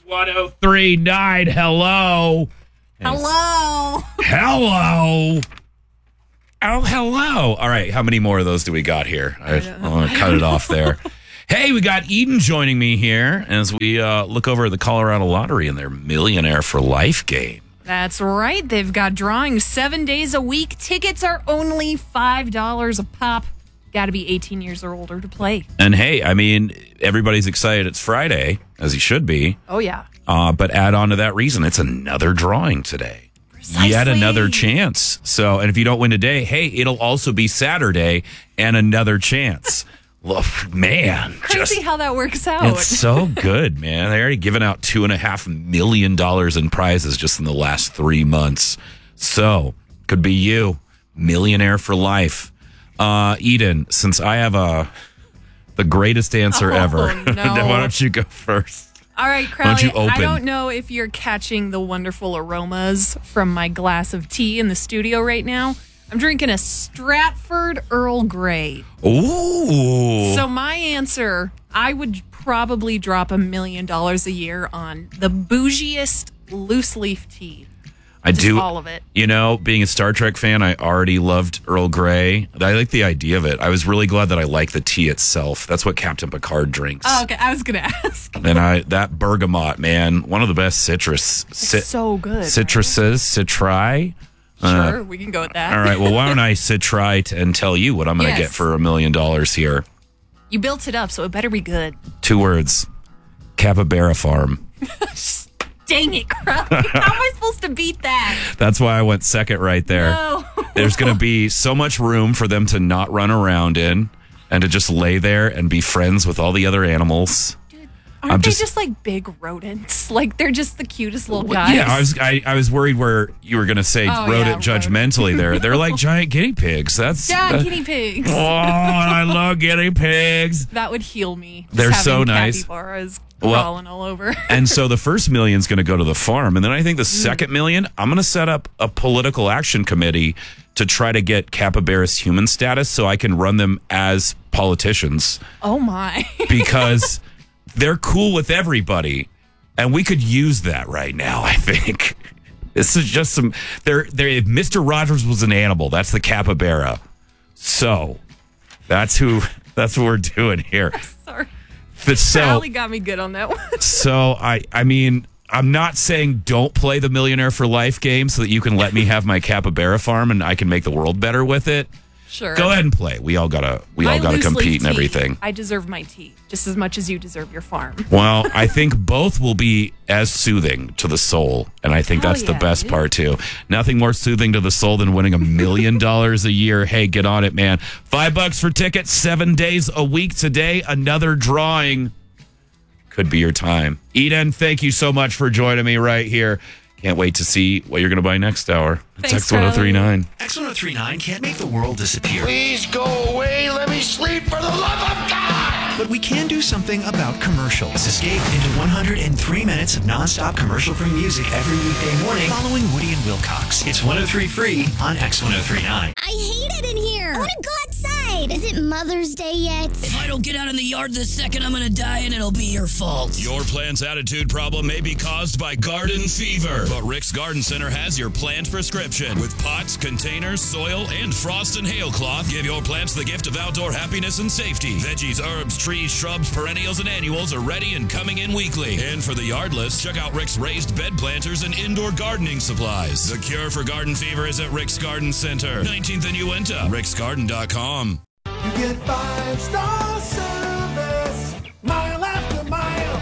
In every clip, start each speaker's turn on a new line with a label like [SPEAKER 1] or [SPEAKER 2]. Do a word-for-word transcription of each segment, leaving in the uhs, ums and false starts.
[SPEAKER 1] one oh three point nine. Hello.
[SPEAKER 2] Hello.
[SPEAKER 1] Hello. Oh, hello. All right. How many more of those do we got here? I, I want to cut it off there. Hey, we got Eden joining me here as we uh, look over at the Colorado Lottery and their Millionaire for Life game.
[SPEAKER 2] That's right. They've got drawings seven days a week. Tickets are only five dollars a pop. Got to be eighteen years or older to play.
[SPEAKER 1] And hey, I mean, everybody's excited it's Friday, as he should be.
[SPEAKER 2] Oh, yeah.
[SPEAKER 1] Uh, but add on to that reason, it's another drawing today.
[SPEAKER 2] Precisely.
[SPEAKER 1] Yet another chance. So, and if you don't win today, hey, it'll also be Saturday and another chance. Look, man.
[SPEAKER 2] Crazy
[SPEAKER 1] just,
[SPEAKER 2] how that works out.
[SPEAKER 1] It's so good, man. They already given out two and a half million dollars in prizes just in the last three months. So, could be you. Millionaire for life. Uh, Eden, since I have a the greatest answer
[SPEAKER 2] Oh,
[SPEAKER 1] ever,
[SPEAKER 2] no.
[SPEAKER 1] why don't you go first?
[SPEAKER 2] All right,
[SPEAKER 1] Why don't
[SPEAKER 2] Crowley,
[SPEAKER 1] you open?
[SPEAKER 2] I don't know if you're catching the wonderful aromas from my glass of tea in the studio right now. I'm drinking a Stratford Earl Grey.
[SPEAKER 1] Ooh.
[SPEAKER 2] So my answer, I would probably drop a million dollars a year on the bougiest loose leaf tea.
[SPEAKER 1] I
[SPEAKER 2] Just
[SPEAKER 1] do.
[SPEAKER 2] all of it.
[SPEAKER 1] You know, being a Star Trek fan, I already loved Earl Grey. I like the idea of it. I was really glad that I like the tea itself. That's what Captain Picard drinks.
[SPEAKER 2] Oh, okay. I was going to ask.
[SPEAKER 1] And I that bergamot, man, one of the best citrus.
[SPEAKER 2] It's so good.
[SPEAKER 1] Citruses, citri.
[SPEAKER 2] Right? Sure, we can go with that.
[SPEAKER 1] All right. Well, why don't I sit right and tell you what I'm going to
[SPEAKER 2] Yes.
[SPEAKER 1] get for a million dollars here?
[SPEAKER 2] You built it up, so it better be good.
[SPEAKER 1] Two words. Capybara Farm.
[SPEAKER 2] Dang it, Crowley. How am I supposed to beat that?
[SPEAKER 1] That's why I went second right there.
[SPEAKER 2] No.
[SPEAKER 1] There's going to be so much room for them to not run around in and to just lay there and be friends with all the other animals.
[SPEAKER 2] Aren't
[SPEAKER 1] I'm
[SPEAKER 2] they
[SPEAKER 1] just-
[SPEAKER 2] just, like big rodents? Like they're just the cutest little guys.
[SPEAKER 1] Yeah, I was I, I was worried where you were going to say
[SPEAKER 2] Oh,
[SPEAKER 1] wrote
[SPEAKER 2] yeah,
[SPEAKER 1] it judgmentally there. They're like giant guinea pigs. That's
[SPEAKER 2] Yeah,
[SPEAKER 1] that-
[SPEAKER 2] guinea pigs.
[SPEAKER 1] Oh, I love guinea pigs.
[SPEAKER 2] That would heal me. Just
[SPEAKER 1] They're so
[SPEAKER 2] having
[SPEAKER 1] nice.
[SPEAKER 2] Capybaras
[SPEAKER 1] Well-
[SPEAKER 2] crawling all over.
[SPEAKER 1] And so the first million's going to go to the farm, and then I think the second million, I'm going to set up a political action committee to try to get capybaras human status so I can run them as politicians
[SPEAKER 2] Oh my.
[SPEAKER 1] because they're cool with everybody, and we could use that right now. I think this is just some. They're, they're, if Mister Rogers was an animal, that's the capybara. So that's who. That's what we're doing here.
[SPEAKER 2] Sorry.
[SPEAKER 1] But so,
[SPEAKER 2] Crowley got me good on that one.
[SPEAKER 1] so I. I mean, I'm not saying don't play the Millionaire for Life game so that you can let me have my capybara farm and I can make the world better with it.
[SPEAKER 2] Sure.
[SPEAKER 1] Go ahead and play. We all gotta. We
[SPEAKER 2] My
[SPEAKER 1] all gotta
[SPEAKER 2] loose leaf
[SPEAKER 1] compete and
[SPEAKER 2] tea.
[SPEAKER 1] everything.
[SPEAKER 2] I deserve my tea just as much as you deserve your farm.
[SPEAKER 1] Well, I think both will be as soothing to the soul. And I think
[SPEAKER 2] Hell
[SPEAKER 1] that's the
[SPEAKER 2] yeah,
[SPEAKER 1] best
[SPEAKER 2] dude.
[SPEAKER 1] part, too. Nothing more soothing to the soul than winning a million dollars a year. Hey, get on it, man. Five bucks for tickets, seven days a week today. Another drawing. Could be your time. Eden, thank you so much for joining me right here. Can't wait to see what you're going to buy next hour. It's
[SPEAKER 2] Thanks,
[SPEAKER 1] X one oh three point nine.
[SPEAKER 3] X one oh three point nine can't make the world disappear,
[SPEAKER 4] Please go away. Let me sleep for the love of God.
[SPEAKER 3] but we can do something about commercials. Escape into one hundred three minutes of nonstop commercial-free music every weekday morning following Woody and Wilcox. It's one oh three free on X one oh three point nine.
[SPEAKER 5] I hate it in here. I want to go outside. Is it Mother's Day yet?
[SPEAKER 6] If I don't get out in the yard this second, I'm gonna die and it'll be your fault.
[SPEAKER 7] Your plant's attitude problem may be caused by garden fever, but Rick's Garden Center has your plant prescription. With pots, containers, soil, and frost and hail cloth, give your plants the gift of outdoor happiness and safety. Veggies, herbs, trees, shrubs, perennials, and annuals are ready and coming in weekly. And for the yardless, check out Rick's raised bed planters and indoor gardening supplies. The cure for garden fever is at Rick's Garden Center, nineteenth and Uinta, ricks garden dot com.
[SPEAKER 8] You get five star service, mile after mile.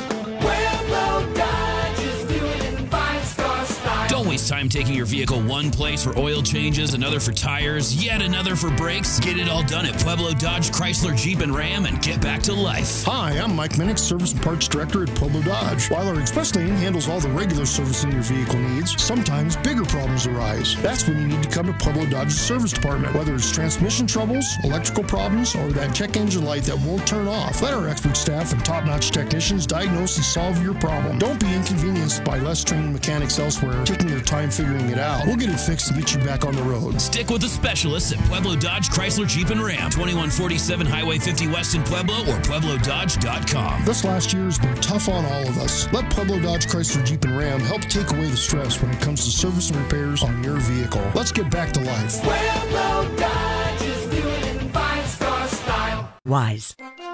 [SPEAKER 8] Pueblo Dodge is doing it in five star style.
[SPEAKER 7] Don't waste time taking your vehicle one place for oil changes, another for tires, yet another for brakes. Get it all done at Pueblo Dodge, Chrysler, Jeep, and Ram and get back to life.
[SPEAKER 9] Hi, I'm Mike Minnick, Service and Parts Director at Pueblo Dodge. While our express lane handles all the regular servicing your vehicle needs, sometimes bigger problems arise. That's when you need to come to Pueblo Dodge's service department. Whether it's transmission troubles, electrical problems, or that check engine light that won't turn off, let our expert staff and top-notch technicians diagnose and solve your problem. Don't be inconvenienced by less trained mechanics elsewhere taking their time time figuring it out. We'll get it fixed to get you back on the road.
[SPEAKER 7] Stick with the specialists at Pueblo Dodge, Chrysler, Jeep, and Ram. twenty-one forty-seven Highway fifty West in Pueblo or Pueblo Dodge dot com.
[SPEAKER 9] This last year has been tough on all of us. Let Pueblo Dodge, Chrysler, Jeep, and Ram help take away the stress when it comes to service and repairs on your vehicle. Let's get back to life.
[SPEAKER 8] Pueblo Dodge is doing it in five-star style.
[SPEAKER 3] Wise.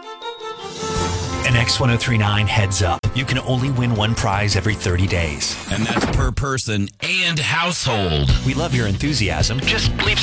[SPEAKER 3] An X ten thirty-nine heads up. You can only win one prize every thirty days.
[SPEAKER 7] And that's per person and household.
[SPEAKER 3] We love your enthusiasm. Just leave